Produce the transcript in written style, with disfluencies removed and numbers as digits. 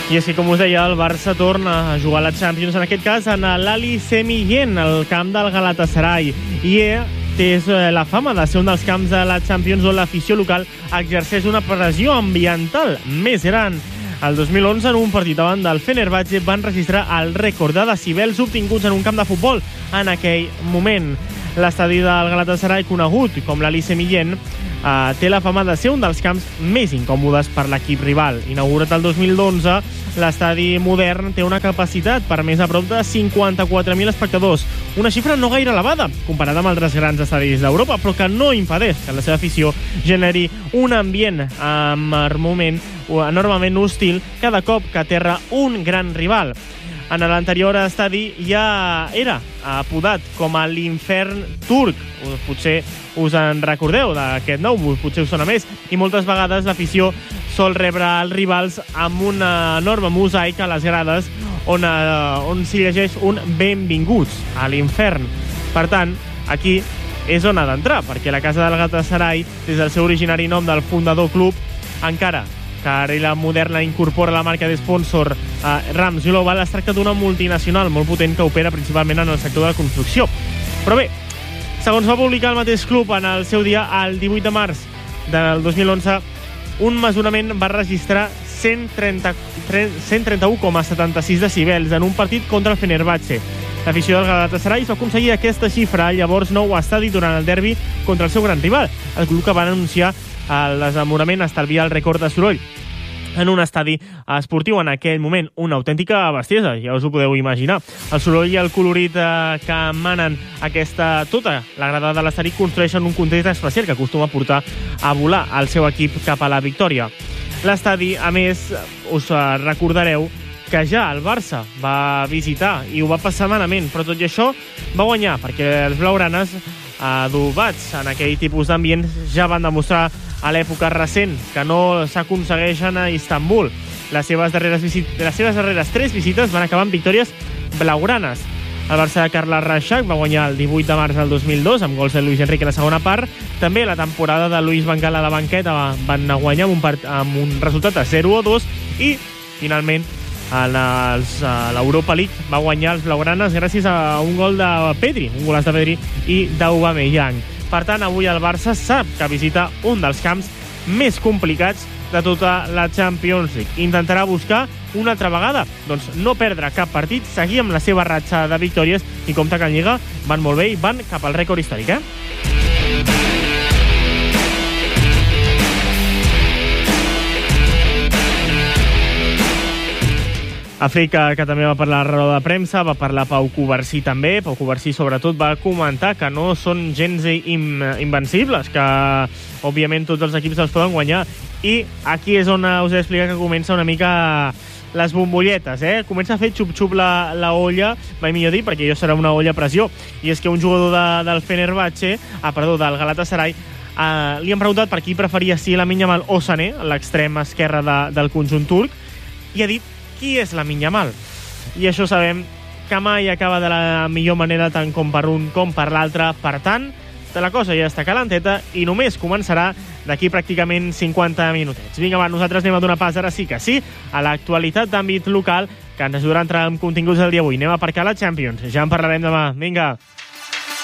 I és que, com us deia, el Barça torna a jugar a la Champions, en aquest cas en l'Ali Semiyen, al camp del Galatasaray. I té la fama de ser un dels camps de la Champions on l'afició local exerceix una pressió ambiental més gran. El 2011, en un partit davant del Fenerbahçe, van registrar el rècord de decibels obtinguts en un camp de futbol en aquell moment. L'estadi del Galatasaray, conegut com l'Ali Semiyen, té la fama de ser un dels camps més incòmodes per l'equip rival. Inaugurat el 2011, l'estadi modern té una capacitat per més a prop de 54.000 espectadors, una xifra no gaire elevada comparada amb altres grans estadis d'Europa, però que no impedeix que la seva afició generi un ambient enormement hostil cada cop que aterra un gran rival. En l'anterior estadi ja era apodat com a l'Infern Turc. Potser us en recordeu d'aquest nom, potser us sona més. I moltes vegades l'afició sol rebre els rivals amb un enorme mosaic a les grades on s'hi llegeix un benvinguts a l'Infern. Per tant, aquí és on ha d'entrar, perquè la casa del Galatasaray, des del seu originari nom del fundador club, encara que ara la moderna incorpora la marca de sponsor Rams Global, es tracta d'una multinacional molt potent que opera principalment en el sector de la construcció. Però bé, segons va publicar el mateix club en el seu dia, el 18 de març del 2011, un mesurament va registrar 131,76 decibels en un partit contra el Fenerbahçe. L'afició del Galatasaray va aconseguir aquesta xifra al llavors nou estadi durant el derbi contra el seu gran rival, el club que van anunciar el desenamorament estalviar el rècord de soroll en un estadi esportiu en aquell moment, una autèntica bestiesa, ja us ho podeu imaginar. El soroll i el colorit que emanen tota la grada de l'estadi construeixen un context especial que acostuma a portar a volar el seu equip cap a la victòria. L'estadi, a més, us recordareu que ja el Barça va visitar i ho va passar malament, però tot i això va guanyar, perquè els blaugranes, adobats en aquell tipus d'ambient, ja van demostrar a l'època recent que no s'aconsegueixen a Istanbul. Les seves darreres 3 visites van acabar amb victòries blaugranes. El Barça de Carles Reixac va guanyar el 18 de març del 2002 amb gols de Luis Enrique en la segona part. També la temporada de Luis Van Gaal a la banqueta van guanyar amb un resultat de 0-2 i, finalment, a l'Europa League va guanyar els blaugranes gràcies a un gol de Pedri, un golaç de Pedri i d'Aubameyang. Per tant, avui el Barça sap que visita un dels camps més complicats de tota la Champions League. Intentarà buscar una altra vegada, doncs no perdre cap partit, seguir amb la seva ratxa de victòries i compte que en Lliga van molt bé i van cap al rècord històric, Àfrica, que també va parlar a la roda de premsa, va parlar Pau Covarsí també. Pau Covarsí, sobretot, va comentar que no són gens invencibles, que, òbviament, tots els equips els poden guanyar. I aquí és on us he explicat que comença una mica les bombolletes, Comença a fer xup-xup la olla, mai millor dir, perquè jo serà una olla a pressió. I és que un jugador del Fenerbahçe, del Galatasaray, li han preguntat per qui preferia si Lamine Yamal o Sané, l'extrem esquerre del conjunt turc, i ha dit qui és Lamine Yamal. I això sabem que mai acaba de la millor manera tant com per un com per l'altre. Per tant, la cosa ja està calenteta i només començarà d'aquí pràcticament 50 minutets. Vinga, va, nosaltres anem a donar pas ara sí que sí a l'actualitat d'àmbit local que ens ajudarà a entrar en continguts del dia avui. Anem a aparcar la Champions. Ja en parlarem demà. Vinga.